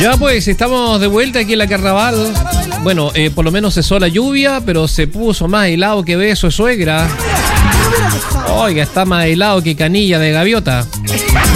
Ya pues, estamos de vuelta aquí en la Carnaval. Bueno, por lo menos cesó la lluvia, pero se puso más helado que beso de suegra. Oiga, está más helado que canilla de gaviota.